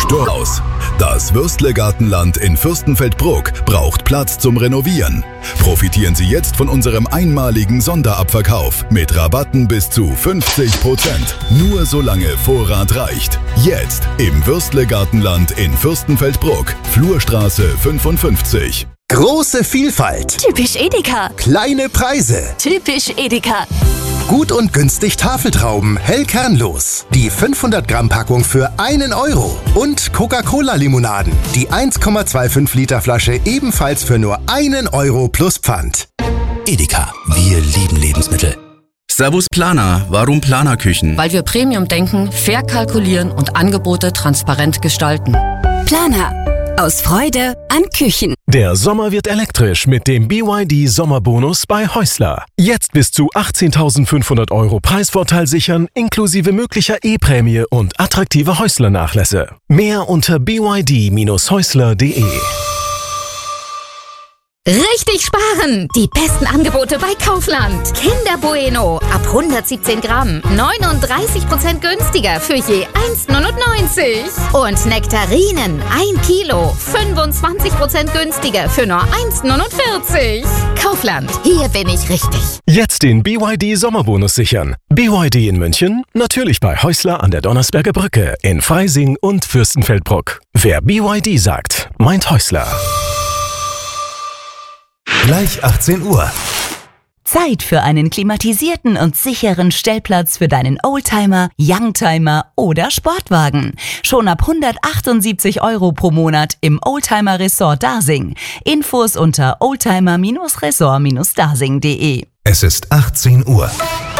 Aus. Das Würstlegartenland in Fürstenfeldbruck braucht Platz zum Renovieren. Profitieren Sie jetzt von unserem einmaligen Sonderabverkauf mit Rabatten bis zu 50%. Nur solange Vorrat reicht. Jetzt im Würstlegartenland in Fürstenfeldbruck, Flurstraße 55. Große Vielfalt. Typisch Edeka. Kleine Preise. Typisch Edeka. Gut und günstig Tafeltrauben, hell kernlos. Die 500 Gramm Packung für 1 Euro. Und Coca-Cola-Limonaden. Die 1,25 Liter Flasche ebenfalls für nur 1 Euro plus Pfand. Edeka, wir lieben Lebensmittel. Servus Planer, warum Planerküchen? Weil wir Premium denken, fair kalkulieren und Angebote transparent gestalten. Planer. Aus Freude an Küchen. Der Sommer wird elektrisch mit dem BYD Sommerbonus bei Häusler. Jetzt bis zu 18.500 Euro Preisvorteil sichern, inklusive möglicher E-Prämie und attraktive Häusler-Nachlässe. Mehr unter byd-häusler.de. Richtig sparen! Die besten Angebote bei Kaufland. Kinder Bueno ab 117 Gramm. 39% günstiger für je 1,99. Und Nektarinen 1 Kilo. 25% günstiger für nur 1,49. Kaufland, hier bin ich richtig. Jetzt den BYD Sommerbonus sichern. BYD in München, natürlich bei Häusler an der Donnersberger Brücke, in Freising und Fürstenfeldbruck. Wer BYD sagt, meint Häusler. Gleich 18 Uhr. Zeit für einen klimatisierten und sicheren Stellplatz für deinen Oldtimer, Youngtimer oder Sportwagen. Schon ab 178 Euro pro Monat im Oldtimer Resort Dasing. Infos unter oldtimer-resort-dasing.de. Es ist 18 Uhr.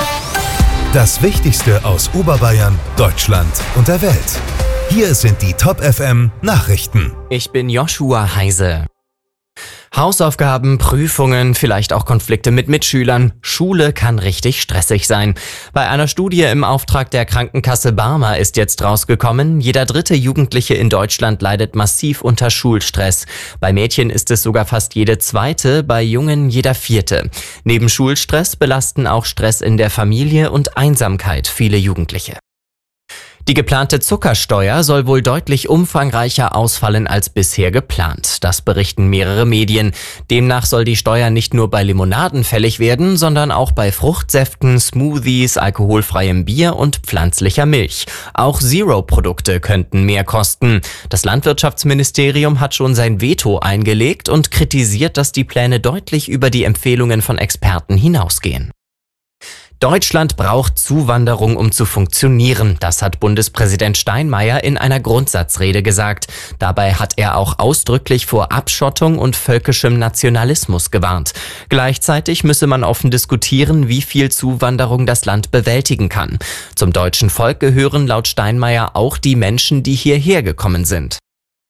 Das Wichtigste aus Oberbayern, Deutschland und der Welt. Hier sind die Top FM Nachrichten. Ich bin Joshua Heise. Hausaufgaben, Prüfungen, vielleicht auch Konflikte mit Mitschülern. Schule kann richtig stressig sein. Bei einer Studie im Auftrag der Krankenkasse Barmer ist jetzt rausgekommen, jeder 3. Jugendliche in Deutschland leidet massiv unter Schulstress. Bei Mädchen ist es sogar fast jede 2., bei Jungen jeder 4. Neben Schulstress belasten auch Stress in der Familie und Einsamkeit viele Jugendliche. Die geplante Zuckersteuer soll wohl deutlich umfangreicher ausfallen als bisher geplant. Das berichten mehrere Medien. Demnach soll die Steuer nicht nur bei Limonaden fällig werden, sondern auch bei Fruchtsäften, Smoothies, alkoholfreiem Bier und pflanzlicher Milch. Auch Zero-Produkte könnten mehr kosten. Das Landwirtschaftsministerium hat schon sein Veto eingelegt und kritisiert, dass die Pläne deutlich über die Empfehlungen von Experten hinausgehen. Deutschland braucht Zuwanderung, um zu funktionieren. Das hat Bundespräsident Steinmeier in einer Grundsatzrede gesagt. Dabei hat er auch ausdrücklich vor Abschottung und völkischem Nationalismus gewarnt. Gleichzeitig müsse man offen diskutieren, wie viel Zuwanderung das Land bewältigen kann. Zum deutschen Volk gehören laut Steinmeier auch die Menschen, die hierher gekommen sind.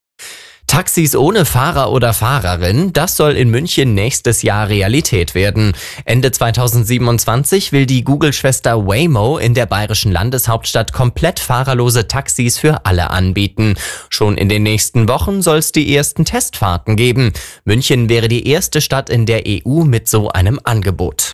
Taxis ohne Fahrer oder Fahrerin, das soll in München nächstes Jahr Realität werden. Ende 2027 will die Google-Schwester Waymo in der bayerischen Landeshauptstadt komplett fahrerlose Taxis für alle anbieten. Schon in den nächsten Wochen soll es die ersten Testfahrten geben. München wäre die erste Stadt in der EU mit so einem Angebot.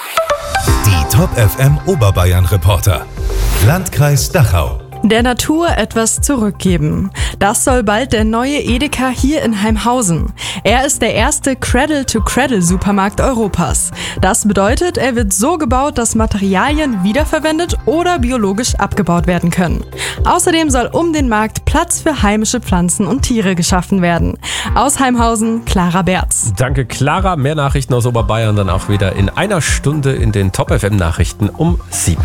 Die Top FM Oberbayern Reporter. Landkreis Dachau. Der Natur etwas zurückgeben. Das soll bald der neue Edeka hier in Heimhausen. Er ist der erste Cradle-to-Cradle-Supermarkt Europas. Das bedeutet, er wird so gebaut, dass Materialien wiederverwendet oder biologisch abgebaut werden können. Außerdem soll um den Markt Platz für heimische Pflanzen und Tiere geschaffen werden. Aus Heimhausen, Clara Berz. Danke, Clara. Mehr Nachrichten aus Oberbayern dann auch wieder in einer Stunde in den Top FM Nachrichten um 7.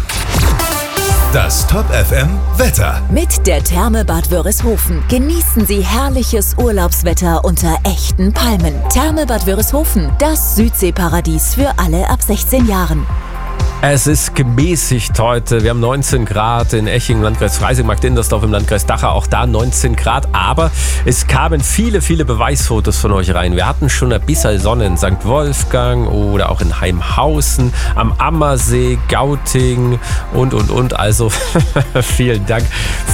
Das Top FM Wetter. Mit der Therme Bad Wörishofen genießen Sie herrliches Urlaubswetter unter echten Palmen. Therme Bad Wörishofen, das Südseeparadies für alle ab 16 Jahren. Es ist gemäßigt heute. Wir haben 19 Grad in Eching im Landkreis Freising, Markt Indersdorf im Landkreis Dachau, auch da 19 Grad. Aber es kamen viele Beweisfotos von euch rein. Wir hatten schon ein bisschen Sonne in St. Wolfgang oder auch in Heimhausen, am Ammersee, Gauting und. Also vielen Dank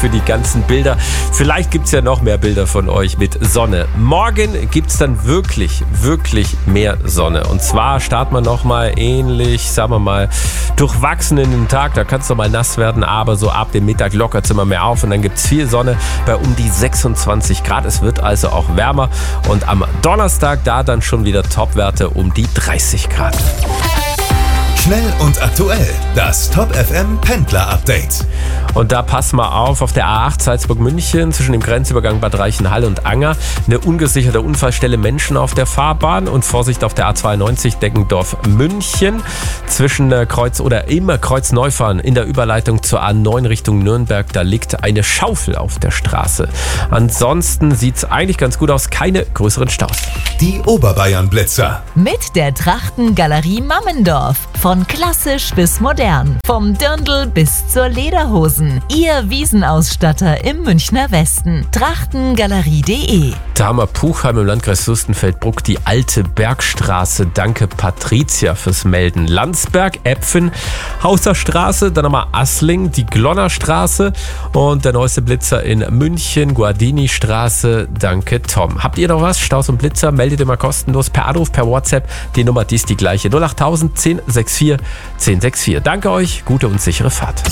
für die ganzen Bilder. Vielleicht gibt es ja noch mehr Bilder von euch mit Sonne. Morgen gibt es dann wirklich, wirklich mehr Sonne. Und zwar starten wir nochmal ähnlich, sagen wir mal, durchwachsen in den Tag. Da kann es nochmal nass werden, aber so ab dem Mittag lockert es immer mehr auf. Und dann gibt es viel Sonne bei um die 26 Grad. Es wird also auch wärmer. Und am Donnerstag da dann schon wieder Topwerte um die 30 Grad. Schnell und aktuell, das Top FM Pendler Update. Und da pass mal auf der A8 Salzburg-München zwischen dem Grenzübergang Bad Reichenhall und Anger. Eine ungesicherte Unfallstelle, Menschen auf der Fahrbahn und Vorsicht auf der A92 Deggendorf-München zwischen Kreuz Neufahrt in der Überleitung zur A9 Richtung Nürnberg. Da liegt eine Schaufel auf der Straße. Ansonsten sieht es eigentlich ganz gut aus, keine größeren Staus. Die Oberbayern-Blitzer. Mit der Trachtengalerie Mammendorf. Von klassisch bis modern. Vom Dirndl bis zur Lederhosen. Ihr Wiesenausstatter im Münchner Westen. Trachtengalerie.de. Da haben wir Puchheim im Landkreis Fürstenfeldbruck, die alte Bergstraße. Danke Patricia fürs Melden. Landsberg, Äpfen, Hauserstraße, dann haben wir Assling, die Glonnerstraße und der neueste Blitzer in München, Guardini-Straße. Danke Tom. Habt ihr noch was? Staus und Blitzer? Meldet ihr mal kostenlos per Anruf, per WhatsApp. Die Nummer, die ist die gleiche. 08000 1064 1064. Danke euch, gute und sichere Fahrt.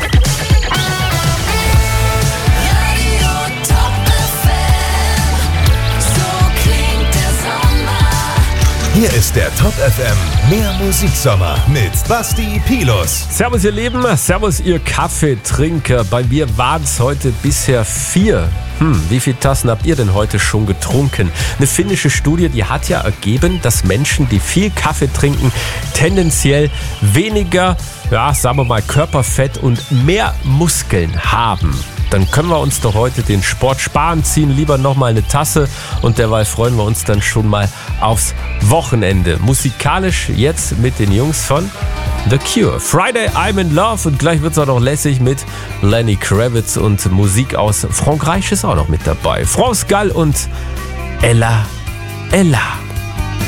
Hier ist der Top FM Mehr Musiksommer mit Basti Pilus. Servus ihr Lieben, servus ihr Kaffeetrinker. Bei mir waren es heute bisher 4. Wie viele Tassen habt ihr denn heute schon getrunken? Eine finnische Studie, die hat ja ergeben, dass Menschen, die viel Kaffee trinken, tendenziell weniger, sagen wir mal, Körperfett und mehr Muskeln haben. Dann können wir uns doch heute den Sport sparen, ziehen lieber nochmal eine Tasse und derweil freuen wir uns dann schon mal aufs Wochenende. Musikalisch jetzt mit den Jungs von The Cure. Friday, I'm in Love und gleich wird es auch noch lässig mit Lenny Kravitz und Musik aus Frankreich ist auch noch mit dabei. France Gall und Ella.